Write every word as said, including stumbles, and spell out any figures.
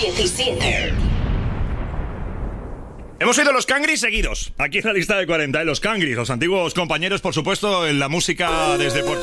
diecisiete. Hemos oído los Cangris seguidos, aquí en la lista de cuarenta, ¿eh? Los Cangris, los antiguos compañeros, por supuesto, en la música desde Puerto